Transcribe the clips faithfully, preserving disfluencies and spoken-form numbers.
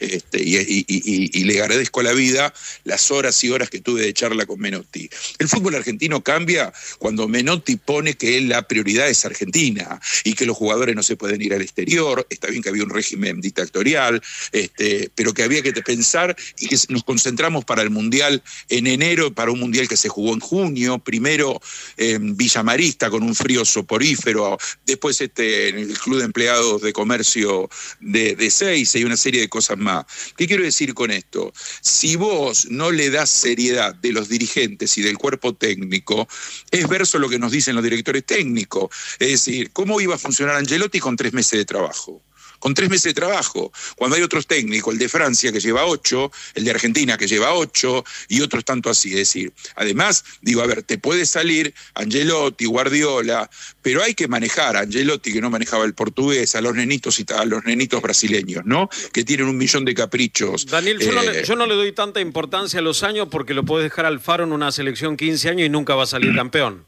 este, y, y, y, y le agradezco a la vida las horas y horas que tuve de charla con Menotti. El fútbol argentino cambia cuando Menotti pone que la prioridad es Argentina y que los jugadores no se pueden ir al exterior. Está bien que había un régimen dictatorial, este, pero que había que pensar y que nos concentramos para el Mundial en enero, para un Mundial que se jugó en junio, primero en Villa Marista con un frío soporífero, después este, en el Club de Empleados de Comercio de, de Seiza y una serie de cosas más. ¿Qué quiero decir con esto? Si vos no le das seriedad de los dirigentes y del cuerpo técnico, es verso lo que nos dicen los directores técnicos. Es decir, ¿cómo iba a funcionar Ancelotti con tres meses de trabajo? Con tres meses de trabajo, cuando hay otros técnicos, el de Francia que lleva ocho, el de Argentina que lleva ocho, y otros tanto así. Es decir, además, digo, a ver, te puede salir Ancelotti, Guardiola, pero hay que manejar a Ancelotti, que no manejaba el portugués, a los nenitos y a los nenitos brasileños, ¿no? Que tienen un millón de caprichos. Daniel, yo, eh... no le, yo no le doy tanta importancia a los años porque lo puedes dejar al Faro en una selección quince años y nunca va a salir campeón.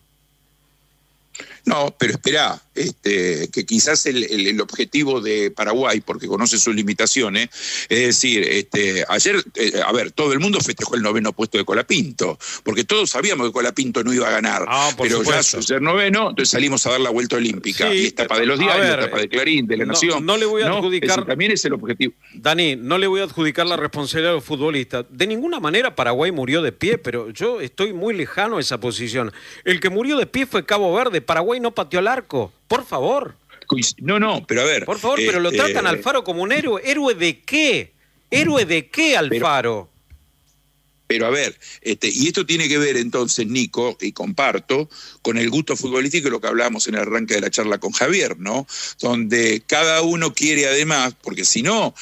No, pero esperá, este, que quizás el, el, el objetivo de Paraguay, porque conoce sus limitaciones, es decir, este, ayer, eh, a ver, todo el mundo festejó el noveno puesto de Colapinto, porque todos sabíamos que Colapinto no iba a ganar, ah, pero supuesto. Ya ser noveno, entonces salimos a dar la vuelta olímpica, sí, y es tapa de los diarios, ver, tapa de Clarín, de La no, Nación. No le voy a ¿no? adjudicar... Es decir, también es el objetivo. Dani, no le voy a adjudicar la responsabilidad a los futbolistas. De ninguna manera Paraguay murió de pie, pero yo estoy muy lejano a esa posición. El que murió de pie fue Cabo Verde, Paraguay no pateó al arco, por favor. No, no, pero a ver. Por favor, pero este... lo tratan a Alfaro como un héroe. ¿Héroe de qué? ¿Héroe de qué, Alfaro? Pero... Pero a ver, este, y esto tiene que ver entonces, Nico, y comparto, con el gusto futbolístico, lo que hablábamos en el arranque de la charla con Javier, ¿no? Donde cada uno quiere además, porque si no,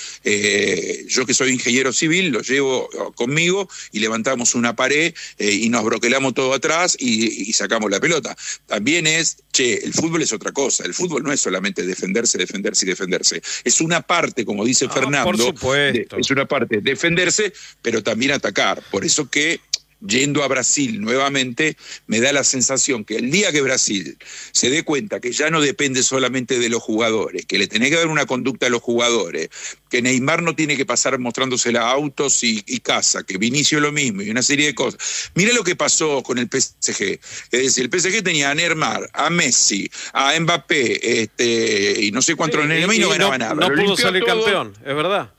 eh, yo que soy ingeniero civil, lo llevo conmigo y levantamos una pared eh, y nos broquelamos todo atrás y, y sacamos la pelota. También es, che, el fútbol es otra cosa, el fútbol no es solamente defenderse, defenderse y defenderse. Es una parte, como dice ah, Fernando, por supuesto. De, es una parte defenderse, pero también atacar. Por eso que, yendo a Brasil nuevamente, me da la sensación que el día que Brasil se dé cuenta que ya no depende solamente de los jugadores, que le tenés que dar una conducta a los jugadores, que Neymar no tiene que pasar mostrándosela a autos y, y casa, que Vinicio lo mismo y una serie de cosas. Mira lo que pasó con el P S G. Es decir, el P S G tenía a Neymar, a Messi, a Mbappé, este, y no sé cuántos sí, y no ganaba no, nada. No pudo salir todo, campeón, es verdad.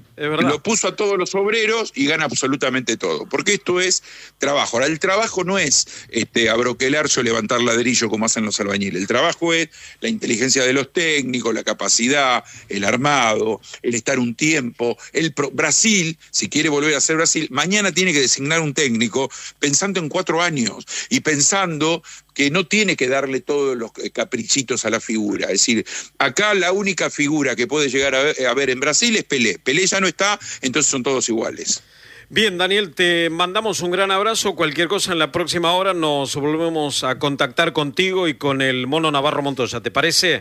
Lo puso a todos los obreros y gana absolutamente todo, porque esto es trabajo. Ahora, el trabajo no es este, abroquelarse o levantar ladrillo como hacen los albañiles. El trabajo es la inteligencia de los técnicos, la capacidad, el armado, el estar un tiempo. El pro... Brasil, si quiere volver a ser Brasil, mañana tiene que designar un técnico pensando en cuatro años y pensando que no tiene que darle todos los caprichitos a la figura. Es decir, acá la única figura que puede llegar a ver, a ver en Brasil es Pelé. Pelé ya no está, entonces son todos iguales. Bien, Daniel, te mandamos un gran abrazo. Cualquier cosa en la próxima hora nos volvemos a contactar contigo y con el Mono Navarro Montoya. ¿Te parece?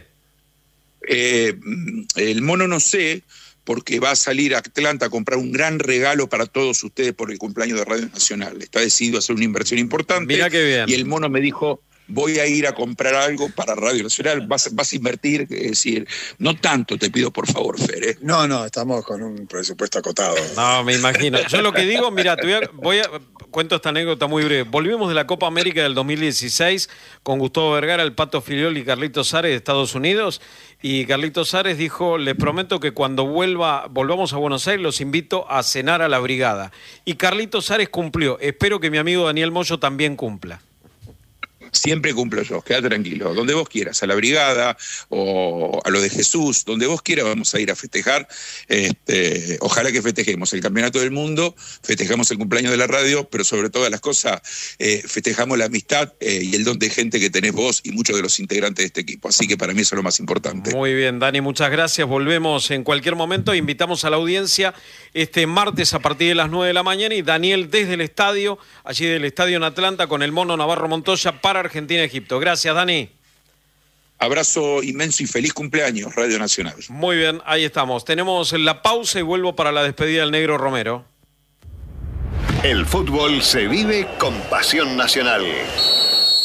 Eh, el Mono no sé, porque va a salir a Atlanta a comprar un gran regalo para todos ustedes por el cumpleaños de Radio Nacional. Está decidido a hacer una inversión importante. Mirá qué bien. Y el Mono me dijo, voy a ir a comprar algo para Radio Nacional, vas, vas a invertir, es decir, no tanto, te pido por favor, Fer. ¿eh? No, no, estamos con un presupuesto acotado. No, me imagino. Yo lo que digo, mira, te voy a, voy a cuento esta anécdota muy breve. Volvimos de la Copa América del dos mil dieciséis con Gustavo Vergara, el Pato Filiol y Carlitos Ares de Estados Unidos. Y Carlitos Ares dijo, les prometo que cuando vuelva, volvamos a Buenos Aires los invito a cenar a la brigada. Y Carlitos Ares cumplió. Espero que mi amigo Daniel Moyo también cumpla. Siempre cumplo yo, quédate tranquilo. Donde vos quieras, a la brigada o a lo de Jesús, donde vos quieras vamos a ir a festejar. Este, ojalá que festejemos el campeonato del mundo, festejamos el cumpleaños de la radio, pero sobre todas las cosas eh, festejamos la amistad eh, y el don de gente que tenés vos y muchos de los integrantes de este equipo. Así que para mí eso es lo más importante. Muy bien, Dani, muchas gracias. Volvemos en cualquier momento. Invitamos a la audiencia este martes a partir de las nueve de la mañana y Daniel desde el estadio, allí del estadio en Atlanta con el Mono Navarro Montoya para Argentina-Egipto. Gracias, Dani. Abrazo inmenso y feliz cumpleaños, Radio Nacional. Muy bien, ahí estamos. Tenemos la pausa y vuelvo para la despedida del Negro Romero. El fútbol se vive con pasión nacional.